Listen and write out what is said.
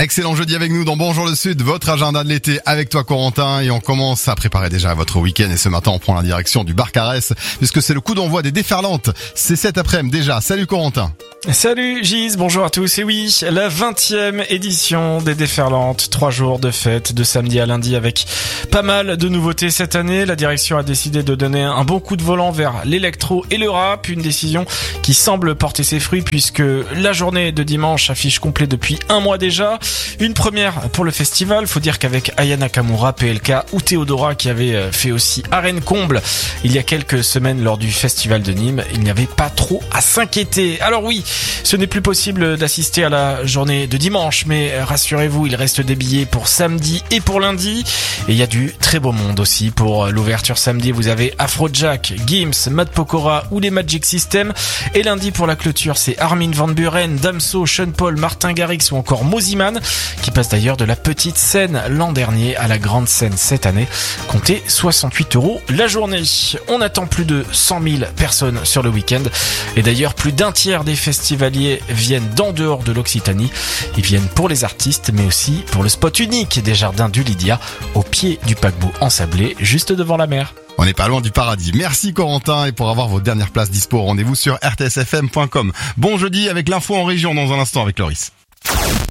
Excellent jeudi avec nous dans Bonjour le Sud, votre agenda de l'été avec toi Corentin, et on commence à préparer déjà votre week-end, et ce matin on prend la direction du bar Caresse puisque c'est le coup d'envoi des déferlantes. C'est cet après-midi déjà. Salut Corentin. Salut Gis, bonjour à tous. Et oui, la 20e édition des déferlantes, 3 jours de fête de samedi à lundi avec pas mal de nouveautés cette année. La direction a décidé de donner un bon coup de volant vers l'électro et le rap, une décision qui semble porter ses fruits puisque la journée de dimanche affiche complet depuis un mois déjà. Une première pour le festival, faut dire qu'avec Aya Nakamura, PLK ou Théodora qui avait fait aussi arène comble il y a quelques semaines lors du festival de Nîmes, il n'y avait pas trop à s'inquiéter. Alors oui, ce n'est plus possible d'assister à la journée de dimanche, mais rassurez-vous, il reste des billets pour samedi et pour lundi. Et il y a du très beau monde aussi pour l'ouverture samedi. Vous avez Afrojack, Gims, Matt Pokora ou les Magic System. Et lundi pour la clôture, c'est Armin van Buuren, Damso, Sean Paul, Martin Garrix ou encore Moziman, qui passe d'ailleurs de la petite scène l'an dernier à la grande scène cette année. Comptez 68 € la journée. On attend plus de 100 000 personnes sur le week-end. Et d'ailleurs, plus d'un tiers des festivaliers viennent d'en dehors de l'Occitanie. Ils viennent pour les artistes, mais aussi pour le spot unique des jardins du Lydia, au pied du paquebot ensablé, juste devant la mer. On n'est pas loin du paradis. Merci Corentin, et pour avoir vos dernières places dispo, rendez-vous sur rtsfm.com. Bon jeudi avec l'info en région dans un instant avec Loris.